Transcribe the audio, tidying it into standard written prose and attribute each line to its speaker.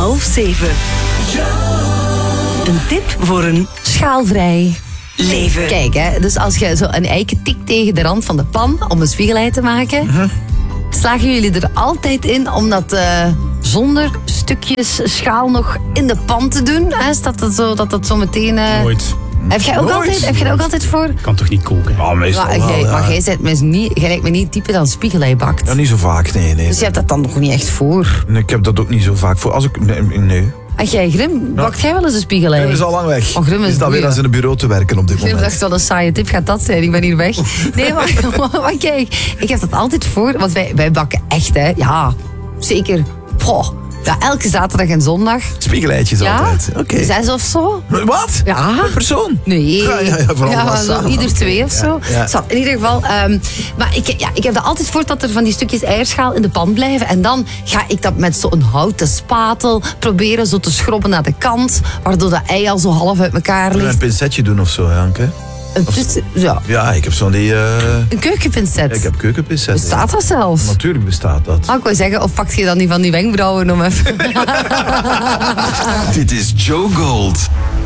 Speaker 1: 6:30. Een tip voor een schaalvrij leven.
Speaker 2: Kijk, hè, dus als je zo een eiken tikt tegen de rand van de pan om een spiegelei te maken, slagen jullie er altijd in om dat zonder stukjes schaal nog in de pan te doen? Hè? Dat het zo meteen...
Speaker 3: Nooit.
Speaker 2: Heb jij daar ook altijd voor?
Speaker 3: Kan toch niet koken?
Speaker 4: Ja, meestal
Speaker 2: Maar
Speaker 4: wel, ja.
Speaker 2: jij lijkt me niet het type dat spiegelei bakt.
Speaker 4: Ja, niet zo vaak, nee.
Speaker 2: Dus je hebt dat dan nog niet echt voor.
Speaker 4: Nee, ik heb dat ook niet zo vaak voor. Als ik... Nee.
Speaker 2: En jij, Grim, bakt jij wel eens een spiegelei?
Speaker 4: Grim is al lang weg.
Speaker 2: Oh, Grim is
Speaker 4: dan weer
Speaker 2: goeie.
Speaker 4: aan zijn bureau te werken op dit
Speaker 2: Grim
Speaker 4: moment.
Speaker 2: dacht wel een saaie tip, gaat dat zijn? Ik ben hier weg. Nee, maar kijk, ik heb dat altijd voor, want wij bakken echt, hè. Ja, zeker. Poh. Ja, elke zaterdag en zondag.
Speaker 4: Spiegeleitjes altijd. Oké.
Speaker 2: 6 of zo.
Speaker 4: Wat?
Speaker 2: Ja.
Speaker 4: Per persoon?
Speaker 2: Nee.
Speaker 4: Ja, vooral
Speaker 2: ja, zo,
Speaker 4: samen.
Speaker 2: ieder 2 of zo.
Speaker 4: Ja.
Speaker 2: Zo, in ieder geval. Maar ik heb er altijd voor dat er van die stukjes eierschaal in de pan blijven. En dan ga ik dat met zo'n houten spatel proberen zo te schrobben naar de kant. Waardoor dat ei al zo half uit elkaar
Speaker 4: Kunnen we
Speaker 2: ligt.
Speaker 4: een pincetje doen of zo, Janke?
Speaker 2: Ja,
Speaker 4: Ja, ik heb zo'n die...
Speaker 2: een keukenpincet.
Speaker 4: ik heb keukenpincet.
Speaker 2: Bestaat dat zelfs?
Speaker 4: Natuurlijk bestaat dat.
Speaker 2: Ik wou zeggen, of pakt je dan die van die wenkbrauwen om even...
Speaker 5: Dit is Joe Gold.